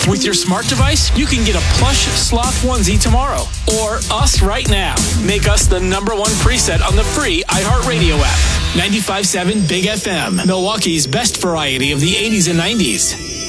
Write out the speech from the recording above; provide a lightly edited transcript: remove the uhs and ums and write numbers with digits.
With your smart device, you can get a plush sloth onesie tomorrow. Or us right now. Make us the #1 preset on the free iHeartRadio app. 95.7 Big FM, Milwaukee's best variety of the 80s and 90s.